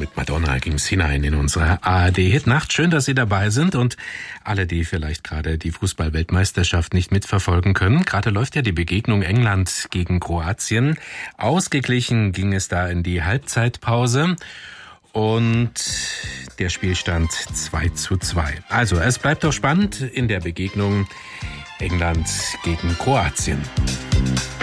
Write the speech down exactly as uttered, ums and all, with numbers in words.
Mit Madonna ging's hinein in unsere A R D-Hit-Nacht. Schön, dass Sie dabei sind und alle, die vielleicht gerade die Fußball-Weltmeisterschaft nicht mitverfolgen können. Gerade läuft ja die Begegnung England gegen Kroatien. Ausgeglichen ging es da in die Halbzeitpause und der Spielstand zwei zu zwei. Also, es bleibt doch spannend in der Begegnung England gegen Kroatien.